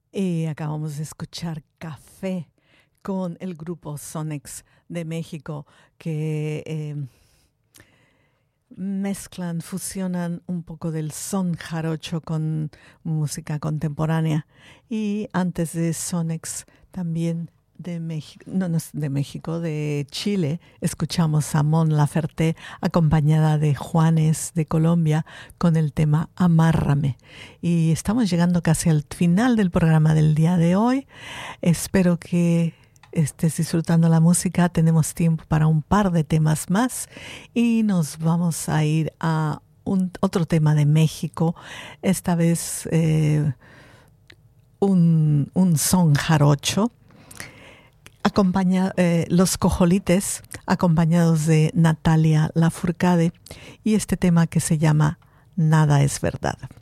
Y acabamos de escuchar Café con el grupo Sonex de México que mezclan, fusionan un poco del son jarocho con música contemporánea. Y antes de Sonex también de México, no es de México, de Chile, escuchamos a Mon Laferte acompañada de Juanes de Colombia con el tema Amárrame. Y estamos llegando casi al final del programa del día de hoy. Espero que estés disfrutando la música. Tenemos tiempo para un par de temas más y nos vamos a ir a otro tema de México, esta vez un son jarocho. Los Cojolites, acompañados de Natalia Lafourcade, y este tema que se llama Nada es verdad.